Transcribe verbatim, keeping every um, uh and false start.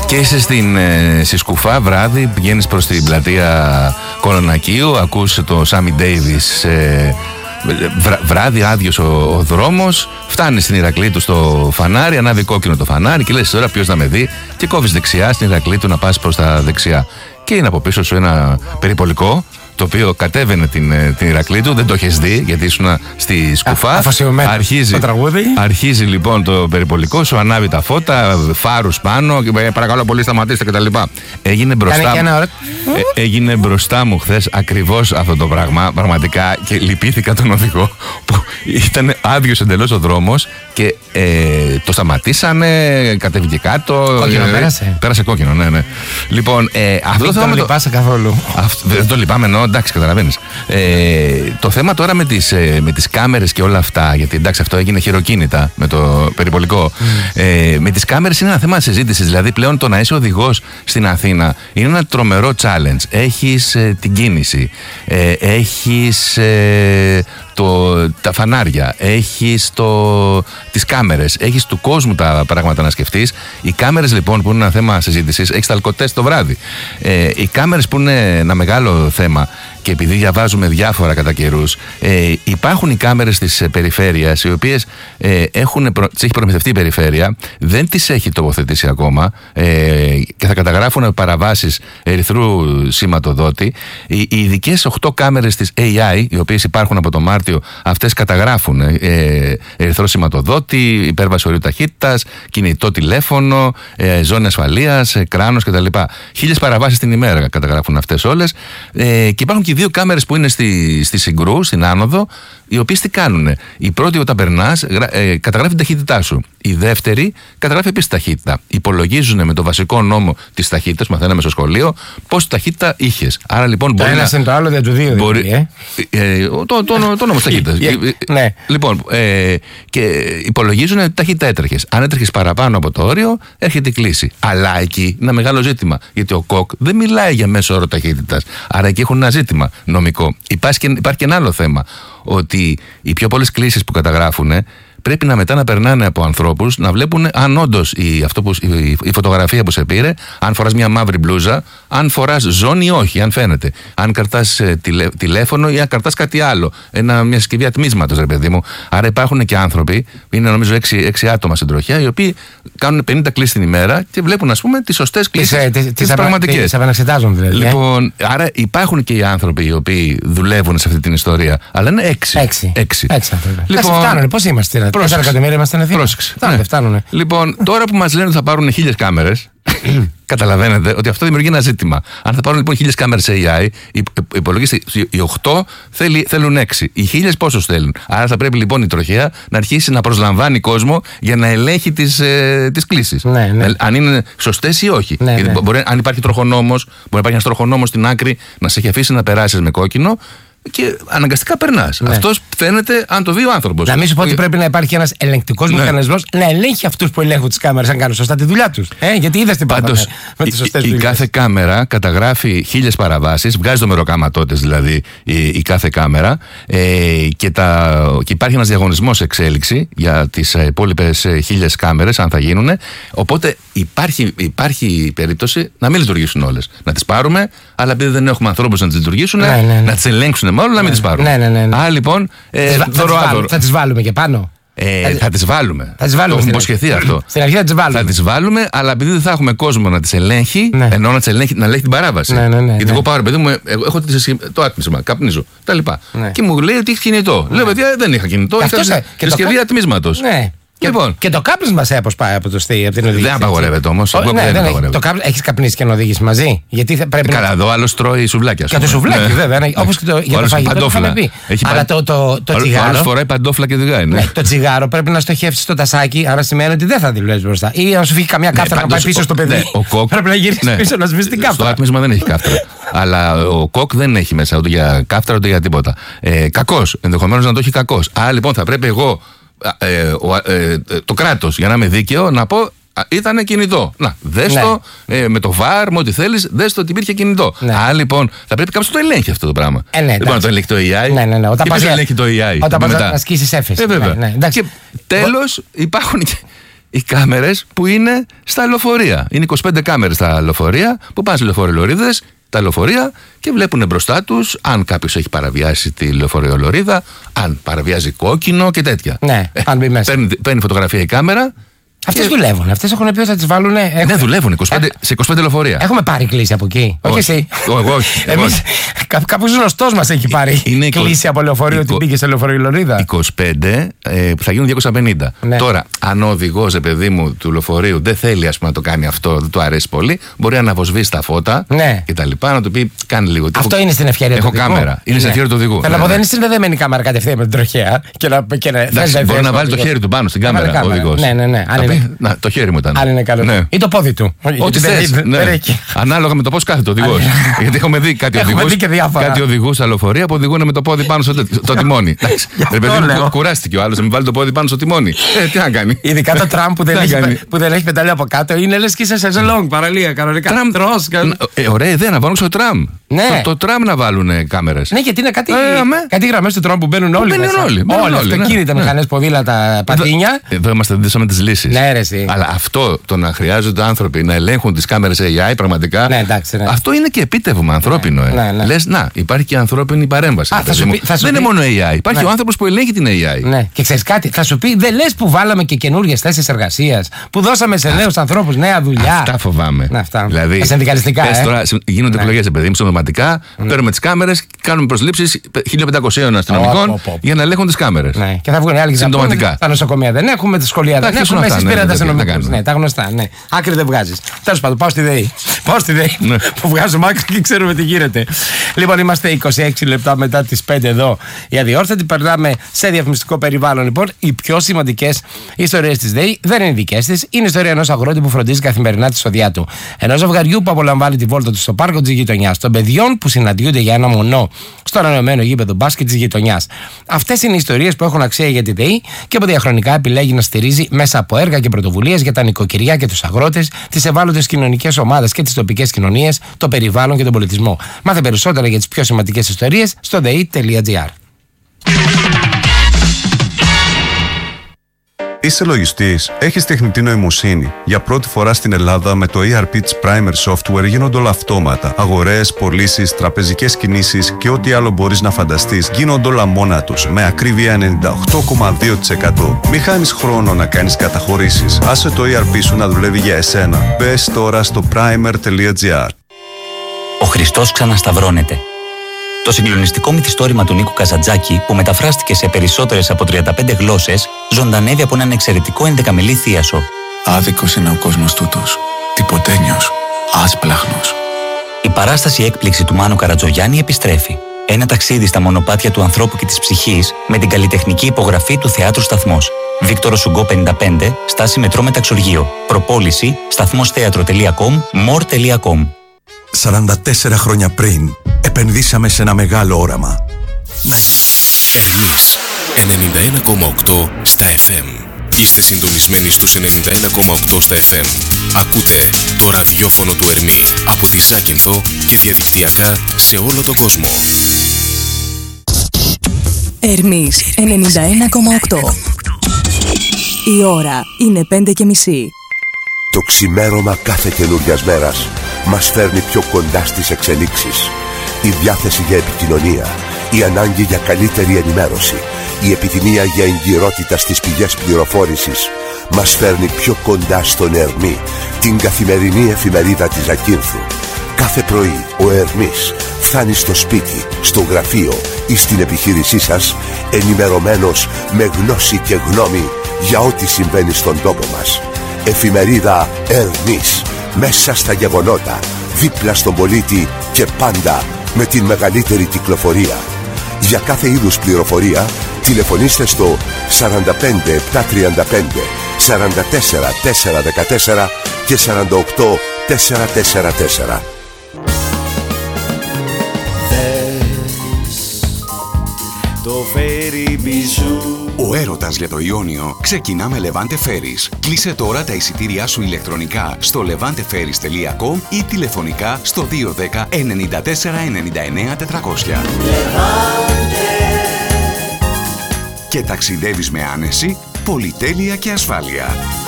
Και είσαι στην, ε, στη Σκουφά βράδυ, πηγαίνεις προς την πλατεία Κολονακίου, ακούς το Σάμι Ντέιβις, ε, βρά, βράδυ άδειος ο, ο δρόμος, φτάνεις στην Ηρακλήτου στο φανάρι, ανάβει κόκκινο το φανάρι και λες τώρα ποιος να με δει και κόβεις δεξιά στην Ηρακλήτου να πας προς τα δεξιά. Και είναι από πίσω σου ένα περιπολικό, το οποίο κατέβαινε την, την Ηρακλήτου, δεν το έχεις δει γιατί ήσουν στη Σκουφά. Αφασιωμένο αρχίζει, το τραγούδι. Αρχίζει λοιπόν το περιπολικό, σου ανάβει τα φώτα, φάρους πάνω, και παρακαλώ πολύ σταματήστε κτλ. Έγινε μπροστά, ε, έγινε μπροστά μου χθες ακριβώς αυτό το πράγμα, πραγματικά, και λυπήθηκα τον οδηγό που ήταν άδειος εντελώς ο δρόμος και ε, το σταματήσανε, κατέβηκε κάτω. Κόκκινο ε, πέρασε. Πέρασε κόκκινο, ναι, ναι. Λοιπόν, ε, αυτό δεν το το λυπάσαι καθόλου. Αυτό, δεν το λυπάμαι, εννοώ, εντάξει, καταλαβαίνεις. Ε, το θέμα τώρα με τις, ε, με τις κάμερες και όλα αυτά, γιατί εντάξει, αυτό έγινε χειροκίνητα με το περιπολικό. Mm. Ε, με τις κάμερες είναι ένα θέμα συζήτησης. Δηλαδή, πλέον το να είσαι οδηγός στην Αθήνα είναι ένα τρομερό challenge. Έχεις ε, την κίνηση, ε, έχεις ε, το, τα φανάρια, έχεις το, τις κάμερες, έχεις του κόσμου τα πράγματα να σκεφτείς. Οι κάμερες λοιπόν που είναι ένα θέμα συζήτησης, έχεις τα αλκοτέστ το βράδυ. Ε, οι κάμερες που είναι ένα μεγάλο θέμα, και επειδή διαβάζουμε διάφορα κατά καιρούς, ε, υπάρχουν οι κάμερες της ε, περιφέρειας, οι οποίες ε, έχουν προ, τις έχει προμηθευτεί η περιφέρεια, δεν τις έχει τοποθετήσει ακόμα ε, και θα καταγράφουν παραβάσεις ερυθρού σηματοδότη. Οι, οι ειδικές οκτώ κάμερες της έι άι, οι οποίες υπάρχουν από το Μάρτιο, αυτές καταγράφουν ε, ερυθρό σηματοδότη, υπέρβαση ορίου ταχύτητας, κινητό τηλέφωνο, ε, ζώνη ασφαλείας, ε, κράνος κτλ. Χίλιες παραβάσεις την ημέρα καταγράφουν αυτές όλες. Ε, και υπάρχουν και δύο κάμερες που είναι στη, στη Συγκρού, στην άνοδο, οι οποίες τι κάνουνε. Η πρώτη, όταν περνάς, ε, καταγράφει την ταχύτητά σου. Η δεύτερη καταγράφει επίσης ταχύτητα. Υπολογίζουν με το βασικό νόμο της ταχύτητας, μαθαίναμε στο σχολείο, πόση ταχύτητα είχες. Άρα λοιπόν. Το μπορεί ένα να... είναι το άλλο, δεν του δύο. Μπορεί... Δηλαδή, ε. Ε, το, το, το, το νόμο της ταχύτητας. Ναι. Λοιπόν, ε, και υπολογίζουν τι ταχύτητα έτρεχες. Αν έτρεχες παραπάνω από το όριο, έρχεται η κλήση. Αλλά εκεί είναι ένα μεγάλο ζήτημα. Γιατί ο ΚΟΚ δεν μιλάει για μέσο όρο ταχύτητας. Άρα εκεί έχουν ένα ζήτημα νομικό. Υπάρχει και, υπάρχει και ένα άλλο θέμα. Ότι οι πιο πολλές κλήσεις που καταγράφουν πρέπει να μετά να περνάνε από ανθρώπους να βλέπουν αν όντως η, αυτό που, η, η φωτογραφία που σε πήρε, αν φοράς μια μαύρη μπλούζα, αν φοράς ζώνη ή όχι, αν φαίνεται. Αν κρατάς ε, τηλε, τηλέφωνο ή αν κρατάς κάτι άλλο. Ένα, μια συσκευή ατμίσματος, ρε παιδί μου. Άρα υπάρχουν και άνθρωποι, είναι νομίζω έξι άτομα στην τροχιά, οι οποίοι κάνουν πενήντα κλήσεις την ημέρα και βλέπουν, ας πούμε, τις σωστές κλήσεις. Τις πραγματικές. Τις επαναξετάζουν δηλαδή. Λοιπόν, ε? άρα υπάρχουν και οι άνθρωποι οι οποίοι δουλεύουν σε αυτή την ιστορία. Αλλά είναι έξι. Έξι. έξι. έξι λοιπόν, φτάνουνε, πώς είμαστε. τέσσερα εκατομμύρια είμαστε στην Αθήνα. Φτάνουνε, φτάνουνε. Λοιπόν, τώρα που μας λένε ότι θα πάρουν χίλιες κάμερες, καταλαβαίνετε ότι αυτό δημιουργεί ένα ζήτημα. Αν θα πάρουν λοιπόν χίλιες κάμερες έι άι, υπολογίστε, οι οκτώ θέλουν έξι. Οι χίλιες πόσους θέλουν. Άρα θα πρέπει λοιπόν η τροχέα να αρχίσει να προσλαμβάνει κόσμο για να ελέγχει τις, ε, τις κλήσεις. Ναι, ναι. Αν είναι σωστές ή όχι. Ναι, Γιατί ναι. Μπορεί, αν υπάρχει τροχονόμος, μπορεί να υπάρχει ένας τροχονόμος στην άκρη να σε έχει αφήσει να περάσεις με κόκκινο. Και αναγκαστικά περνάς. Ναι. Αυτός φαίνεται αν το δει ο άνθρωπος. Να μην σου πω ότι πρέπει να υπάρχει ένας ελεγκτικός ναι. μηχανισμός να ελέγχει αυτούς που ελέγχουν τις κάμερες αν κάνουν σωστά τη δουλειά τους. Ε, γιατί είδες την πάντα με τις σωστές δουλειές. Η κάθε κάμερα καταγράφει χίλιες παραβάσεις, βγάζει το μεροκαματώτες δηλαδή η, η κάθε κάμερα ε, και, τα, και υπάρχει ένας διαγωνισμός εξέλιξη για τις υπόλοιπες χίλιες κάμερες, αν θα γίνουν. Οπότε υπάρχει, υπάρχει περίπτωση να μην λειτουργήσουν όλες. Να τις πάρουμε, αλλά επειδή δεν έχουμε ανθρώπους να τις λειτουργήσουν, ναι, ναι, ναι. να τις ελέγξουν. Μάλλον να μην τις πάρουμε. Ναι, ναι, ναι, ναι. Α, λοιπόν. Ε, θα, τις βάλουμε, θα τις βάλουμε και πάνω. Ε, θα τις βάλουμε. Θα τις βάλουμε. Το έχουμε υποσχεθεί αυτό. Στην αρχή θα τις βάλουμε. Θα τις βάλουμε, αλλά επειδή δεν θα έχουμε κόσμο να τις ελέγχει, ναι. ενώ να τις ελέγχει, να ελέγχει την παράβαση. Ναι, ναι, ναι, Γιατί ναι. εγώ πάω, παιδί μου, έχω το άτμισμα, καπνίζω, τα λοιπά. Ναι. Και μου λέει ότι έχει κινητό. Ναι. Λέω, παιδιά, δεν είχα κινητό. Είχα συσκευή ατμίσματος. Ναι. Λοιπόν. Και το κάπνισμα σε αποσπάει από, το στή, από την οδήγηση. Δεν απαγορεύεται όμως. Έχεις καπνίσει και να οδηγήσει μαζί. Γιατί θα πρέπει Καλά, εδώ άλλο τρώει σουβλάκια. Και το σουβλάκι, βέβαια. Όπως και για το φαγητό που είχαμε πει. Αλλά το τσιγάρο. Άλλο φοράει παντόφλα και οδηγάει. Το τσιγάρο πρέπει να στοχεύσει το τασάκι, άρα σημαίνει ότι δεν θα τη βλέπει μπροστά. Ή αν σου φύγει καμιά κάφτρα να πάει πίσω στο παιδί. Πρέπει να γυρίσει πίσω να σβήσει την κάφτρα. Το άτμισμα δεν έχει κάφτρα. Αλλά ο κοκ δεν έχει μέσα ούτε για κάφτρα ούτε για τίποτα. Κακός. Ενδεχομένως να το έχει κακός. Άρα λοιπόν θα πρέπει εγώ. Ε, ε, ε, το κράτος, για να είμαι δίκαιο, να πω ήταν κινητό. Να, δες ναι. το ε, με το βαρ, με ό,τι θέλεις, δες το ότι υπήρχε κινητό. Ναι. Α, λοιπόν, θα πρέπει κάποιος να το ελέγχει αυτό το πράγμα. Ε, ναι, λοιπόν, να το ελέγχει το έι άι. Ναι, ναι, ναι. Όταν και πας ελέγχει το έι άι. Όταν πας να ασκήσεις έφεση. Ε, βέβαια. Ναι, ναι. Και τέλος, υπάρχουν και, οι κάμερες που είναι στα λεωφορεία. Είναι είκοσι πέντε κάμερες στα λεωφορεία που πάνε σε λεωφορειολωρίδες, τα λεωφορεία, και βλέπουν μπροστά τους αν κάποιος έχει παραβιάσει τη λεωφορειολωρίδα, αν παραβιάζει κόκκινο και τέτοια. Ναι, αν μπει μέσα. Παίρνει, παίρνει φωτογραφία η κάμερα. Αυτές και... δουλεύουν. Αυτές έχουν πει ότι θα τις βάλουν. Έχουν... Ναι, δουλεύουν είκοσι πέντε, σε είκοσι πέντε λεωφορεία. Έχουμε πάρει κλίση από εκεί. Όχι, όχι εσύ. Εγώ όχι. Εμείς, κάποιος γνωστός μας έχει πάρει είναι κλίση από λεωφορείο ότι πήγε σε λεωφορειολωρίδα. είκοσι πέντε ε, που θα γίνουν διακόσια πενήντα. Ναι. Τώρα, αν ο οδηγός, παιδί μου, του λεωφορείου δεν θέλει, ας πούμε, να το κάνει αυτό, δεν του αρέσει πολύ, μπορεί να αναβοσβήσει τα φώτα ναι. και τα λοιπά, να του πει κάνει λίγο. Αυτό έχω... είναι στην ευκαιρία έχω του οδηγού. Έχω κάμερα. Είναι στην ευκαιρία του οδηγού. Θέλω να πω, δεν είναι συνδεδεμένη η κάμερα κατευθείαν με την τροχέα. Μπορεί να βάλει το χέρι του πάνω στην κάμερα ο οδηγός. Ναι, ναι, ναι. Το χέρι μου ήταν. Αν είναι καλό. Ναι. Ή το πόδι του. Ό,τι θες. Ναι. Ανάλογα με το πώς κάθεται ο οδηγός. Γιατί έχουμε δει κάτι οδηγούς. Κάτι οδηγούς στα λεωφορεία που οδηγούν με το πόδι πάνω στο το τιμόνι. Ρε παιδί μου, κουράστηκε ο άλλος να μην βάλει το πόδι πάνω στο τιμόνι. Ε, τι να κάνει. Ειδικά το τραμ που δεν έχει πεντάλια από κάτω είναι λες και είσαι σε ζελόγκ παραλία. Κανονικά. Ωραία ιδέα να βάλουν στο τραμ. Το τραμ να βάλουν κάμερες. Ναι, γιατί είναι κάτι γραμμές του τραμ που μπαίνουν όλοι. Όλοι. Αυτοκίνητα, μηχανές, ποδήλατα, πατίνια. Εδώ είμαστε δίσαμε τις λύσεις. Αλλά αυτό το να χρειάζονται άνθρωποι να ελέγχουν τις κάμερες έι άι πραγματικά. Ναι, εντάξει, ναι. Αυτό είναι και επίτευγμα ανθρώπινο. Ε. Ναι, ναι. Λες, να, υπάρχει και ανθρώπινη παρέμβαση. Α, θα σου πει, θα σου δεν πει. είναι μόνο έι άι. Υπάρχει ναι. ο άνθρωπος που ελέγχει την έι άι. Ναι. Και ξέρεις κάτι, θα σου πει, δεν λες που βάλαμε και καινούριες θέσεις εργασίας, που δώσαμε σε νέους ανθρώπους νέα δουλειά. Αυτά φοβάμαι. Να, αυτά. Δηλαδή, συνδικαλιστικά. Ε. Τώρα, γίνονται ναι. εκλογές, παιδί μου, συντοματικά. Mm. Παίρνουμε τις κάμερες, κάνουμε προσλήψεις χίλια πεντακόσια αστυνομικών oh, oh, oh. για να ελέγχουν τις κάμερες. Ναι. Και θα βγουν άλλοι συμπτωματικά. Τα νοσοκομεία δεν έχουμε, τα σχολεία δεν έχουμε. Μέσα πήραν τα αστυνομικούς. Ναι, τα γνωστά. Ναι. Άκρη δεν βγάζει. Τέλος πάντων, πάω στη ΔΕΗ. Πάω στη ΔΕΗ ναι. που βγάζουμε άκρη και ξέρουμε τι γίνεται. Λοιπόν, είμαστε είκοσι έξι λεπτά μετά τις πέντε εδώ. Η Αδιόρθωτη. Περνάμε σε διαφημιστικό περιβάλλον. Λοιπόν, οι πιο σημαντικές ιστορίες της ΔΕΗ δεν είναι δικές της. Είναι η ιστορία ενός αγρότη που φροντίζει καθημερινά τη σοδιά του. Ενός ζευγαριού που απολαμβάνει τη βόλτα του στο πάρκο της γειτονιάς. Των παιδιών που συναντιούνται για ένα μονό στο ανανεωμένο γήπεδο μπάσκετ της γειτονιάς. Αυτές είναι οι ιστορίες που έχουν αξία για τη ΔΕΗ και που διαχρονικά επιλέγει να στηρίζει μέσα από έργα και πρωτοβουλίες για τα νοικοκυριά και τους αγρότες, τις ευάλωτες κοινωνικές ομάδες και τις τοπικές κοινωνίες, το περιβάλλον και τον πολιτισμό. Μάθε περισσότερα για τις πιο σημαντικές ιστορίες στο δei τελεία gr. Είσαι λογιστής, έχεις τεχνητή νοημοσύνη. Για πρώτη φορά στην Ελλάδα με το ι αρ πι της Primer Software γίνονται όλα αυτόματα. Αγορές, πωλήσεις, τραπεζικές κινήσεις και ό,τι άλλο μπορείς να φανταστείς γίνονται όλα μόνα τους με ακρίβεια ενενήντα οκτώ κόμμα δύο τοις εκατό. Μη χάνεις χρόνο να κάνεις καταχωρήσεις. Άσε το ι αρ πι σου να δουλεύει για εσένα. Μπες τώρα στο primer τελεία gr. Ο Χριστός ξανασταυρώνεται. Το συγκλονιστικό μυθιστόρημα του Νίκου Καζαντζάκη, που μεταφράστηκε σε περισσότερες από τριάντα πέντε γλώσσες, ζωντανεύει από έναν εξαιρετικό ενδεκαμελή θίασο. Άδικος είναι ο κόσμος τούτος. Τυποτένιος. Άσπλαχνος. Η παράσταση έκπληξη του Μάνου Καρατζογιάννη επιστρέφει. Ένα ταξίδι στα μονοπάτια του ανθρώπου και της ψυχής με την καλλιτεχνική υπογραφή του Θεάτρου Σταθμός. Βίκτορο Σουγκό πενήντα πέντε, στάση μετρό Μεταξουργείο. Προπόληση σταθμόσθέατρο τελεία κομ, μορ τελεία κομ. σαράντα τέσσερα χρόνια πριν, επενδύσαμε σε ένα μεγάλο όραμα. Ερμής ενενήντα ένα κόμμα οκτώ στα εφ εμ. Είστε συντονισμένοι στους ενενήντα ένα κόμμα οκτώ στα εφ εμ. Ακούτε το ραδιόφωνο του Ερμή από τη Ζάκυνθο και διαδικτυακά σε όλο τον κόσμο. Ερμής ενενήντα ένα κόμμα οκτώ. Η ώρα είναι πέντε και μισή. Το ξημέρωμα κάθε καινούριας μέρας μας φέρνει πιο κοντά στις εξελίξεις. Η διάθεση για επικοινωνία, η ανάγκη για καλύτερη ενημέρωση, η επιθυμία για εγκυρότητα στις πηγές πληροφόρησης μας φέρνει πιο κοντά στον Ερμή, την καθημερινή εφημερίδα της Ζακύνθου. Κάθε πρωί ο Ερμής φτάνει στο σπίτι, στο γραφείο ή στην επιχείρησή σας ενημερωμένος με γνώση και γνώμη για ό,τι συμβαίνει στον τόπο μας. Εφημερίδα Ερμής, μέσα στα γεγονότα, δίπλα στον πολίτη και πάντα με την μεγαλύτερη κυκλοφορία. Για κάθε είδους πληροφορία τηλεφωνήστε στο σαράντα πέντε επτακόσια τριάντα πέντε σαράντα τέσσερα τετρακόσια δεκατέσσερα και σαράντα οκτώ τετρακόσια σαράντα τέσσερα. Ο έρωτας για το Ιόνιο ξεκινά με Levante Ferries. Κλείσε τώρα τα εισιτήριά σου ηλεκτρονικά στο levante ferries τελεία com ή τηλεφωνικά στο δύο ένα μηδέν εννιά τέσσερα εννιά εννιά τετρακόσια. Και ταξιδεύεις με άνεση, πολυτέλεια και ασφάλεια.